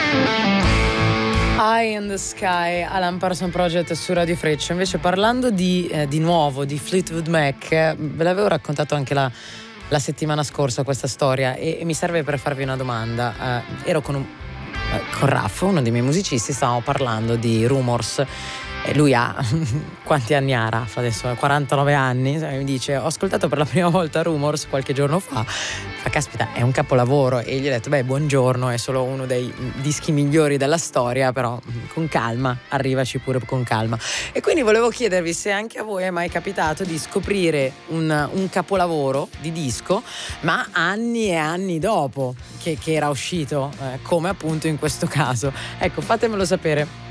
Eye in the Sky, Alan Parsons Project su Radio Freccia. Invece parlando di nuovo di Fleetwood Mac, ve l'avevo raccontato anche la settimana scorsa questa storia e mi serve per farvi una domanda. Ero con Raffo, uno dei miei musicisti, stavamo parlando di Rumours. E lui ha quanti anni ha Raffa adesso? 49 anni. Mi dice: ho ascoltato per la prima volta Rumours qualche giorno fa. Caspita, è un capolavoro. E gli ho detto: beh, buongiorno, è solo uno dei dischi migliori della storia, però con calma, arrivaci pure con calma. E quindi volevo chiedervi se anche a voi è mai capitato di scoprire un capolavoro di disco, ma anni e anni dopo che era uscito, come appunto in questo caso. Ecco, fatemelo sapere.